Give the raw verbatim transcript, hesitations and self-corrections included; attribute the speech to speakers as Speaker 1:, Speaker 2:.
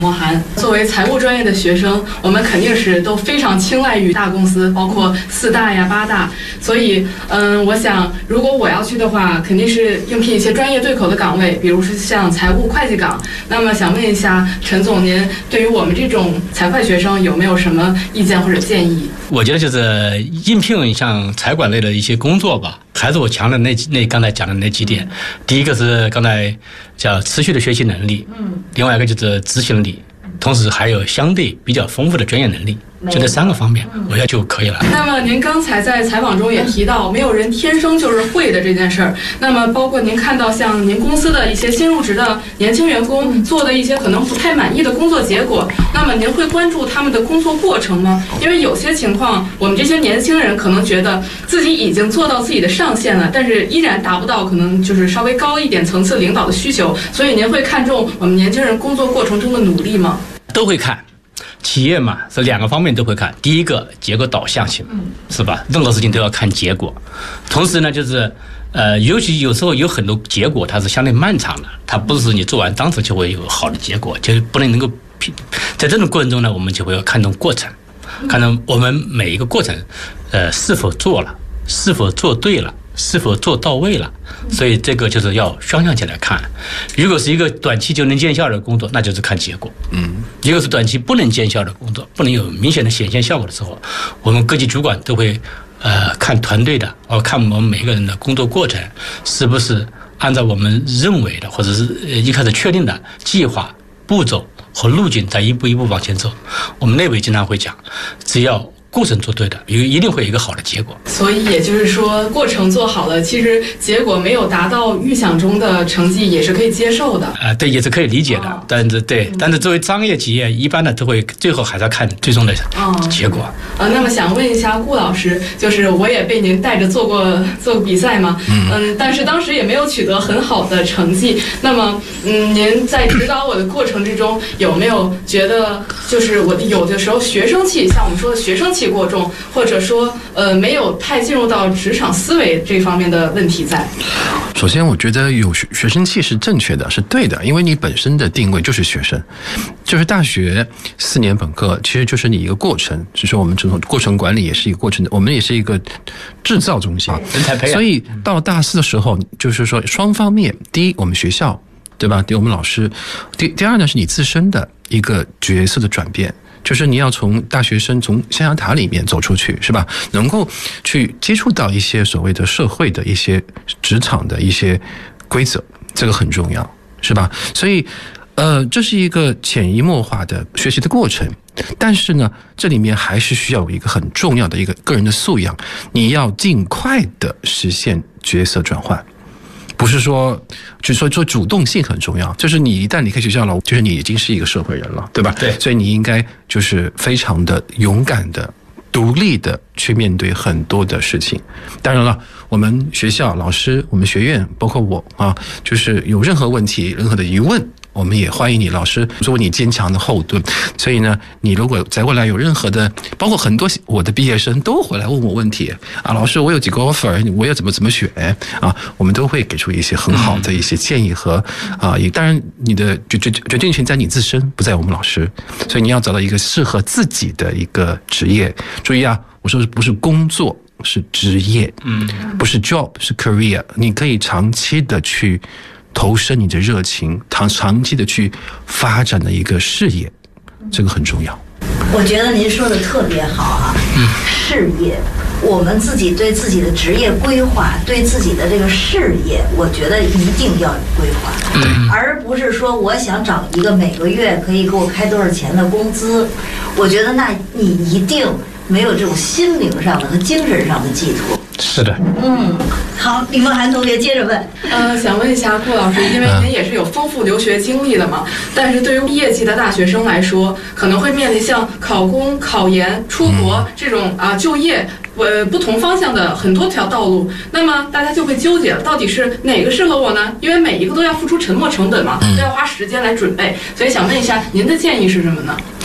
Speaker 1: 莫涵，作为财务专业的学生，我们肯定是都非常青睐于大公司，包括四大呀、八大。所以，嗯，我想，如果我要去的话，肯定是应聘一些专业对口的岗位，比如是像财务会计岗。那么，想问一下陈总，您对于我们这种财会学生有没有什么意见或者建议？
Speaker 2: 我觉得就是应聘像财管类的一些工作吧，还是我强的那那刚才讲的那几点。第一个是刚才叫持续的学习能力，嗯，另外一个就是执行力，同时还有相对比较丰富的专业能力，就这三个方面，我觉得就可以了。
Speaker 1: 那么您刚才在采访中也提到，没有人天生就是会的这件事儿。那么包括您看到像您公司的一些新入职的年轻员工做的一些可能不太满意的工作结果，那么您会关注他们的工作过程吗？因为有些情况，我们这些年轻人可能觉得自己已经做到自己的上限了，但是依然达不到可能就是稍微高一点层次领导的需求，所以您会看重我们年轻人工作过程中的努力吗？
Speaker 2: 都会看。企业嘛，是两个方面都会看。第一个，结果导向性，是吧？任何事情都要看结果。同时呢，就是呃，尤其有时候有很多结果它是相对漫长的，它不是你做完当时就会有好的结果，就不能能够。在这种过程中呢，我们就会要看重过程，看重我们每一个过程，呃，是否做了，是否做对了。是否做到位了？所以这个就是要双向起来看。如果是一个短期就能见效的工作，那就是看结果。嗯，如果是短期不能见效的工作，不能有明显的显现效果的时候，我们各级主管都会呃看团队的，哦，看我们每个人的工作过程是不是按照我们认为的或者是一开始确定的计划、步骤和路径，在一步一步往前走。我们内委经常会讲，只要过程做对的，有一定会有一个好的结果。
Speaker 1: 所以也就是说，过程做好了，其实结果没有达到预想中的成绩，也是可以接受的。
Speaker 2: 啊、呃，对，也是可以理解的。哦、但是对，但是作为商业企业，一般的都会最后还是要看最终的结果。啊、
Speaker 1: 哦呃，那么想问一下顾老师，就是我也被您带着做过做过比赛嘛，嗯, 嗯，但是当时也没有取得很好的成绩。那么，嗯，您在指导我的过程之中，有没有觉得就是我有的时候学生气，像我们说的学生气过重，或者说呃没有太进入到职场思维这方面的问题在？
Speaker 3: 首先我觉得有学学生气是正确的，是对的，因为你本身的定位就是学生，就是大学四年本科其实就是你一个过程，就是我们这种过程管理也是一个过程，我们也是一个制造中心，
Speaker 2: 人才培养。
Speaker 3: 所以到大四的时候，就是说双方面，第一我们学校对吧，第我们老师，第第二呢是你自身的一个角色的转变。就是你要从大学生从象牙塔里面走出去，是吧？能够去接触到一些所谓的社会的一些职场的一些规则，这个很重要，是吧？所以，呃，这是一个潜移默化的学习的过程。但是呢，这里面还是需要有一个很重要的一个个人的素养，你要尽快的实现角色转换。不是说，就是说做主动性很重要，就是你一旦离开学校了，就是你已经是一个社会人了，对吧？
Speaker 2: 对，
Speaker 3: 所以你应该就是非常的勇敢的、独立的去面对很多的事情。当然了，我们学校老师、我们学院，包括我啊，就是有任何问题、任何的疑问，我们也欢迎你老师作为你坚强的后盾。所以呢，你如果再过来有任何的，包括很多我的毕业生都回来问我问题啊，老师我有几个 offer， 我要怎么怎么选啊，我们都会给出一些很好的一些建议和啊，也当然你的决决决定权在你自身，不在我们老师，所以你要找到一个适合自己的一个职业。注意啊，我说的不是工作，是职业，嗯，不是 job， 是 career， 你可以长期的去投身你的热情，长长期的去发展的一个事业，这个很重要。
Speaker 4: 我觉得您说的特别好啊，嗯、事业，我们自己对自己的职业规划，对自己的这个事业，我觉得一定要有规划，嗯、而不是说我想找一个每个月可以给我开多少钱的工资，我觉得那你一定没有这种心灵上的和精神上的寄托。
Speaker 2: 是的，
Speaker 4: 嗯，好，李梦涵同学接着问。
Speaker 1: 呃，想问一下顾老师，因为您也是有丰富留学经历的嘛，但是对于毕业季的大学生来说，可能会面临像考公、考研、出国这种啊就业呃不同方向的很多条道路，那么大家就会纠结，到底是哪个适合我呢？因为每一个都要付出沉没成本嘛，都要花时间来准备，所以想问一下您的建议是什么呢？